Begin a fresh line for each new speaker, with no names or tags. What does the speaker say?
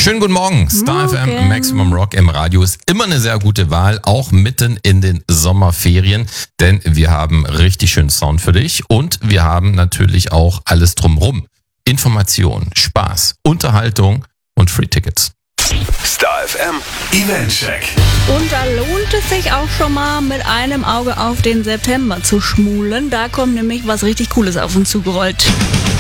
Schönen guten Morgen. Star FM Maximum Rock im Radio ist immer eine sehr gute Wahl, auch mitten in den Sommerferien, denn wir haben richtig schönen Sound für dich und wir haben natürlich auch alles drumherum. Information, Spaß, Unterhaltung und Free-Tickets.
Star FM Eventcheck.
Und da lohnt es sich auch schon mal mit einem Auge auf den September zu schmulen. Da kommt nämlich was richtig Cooles auf uns zugerollt.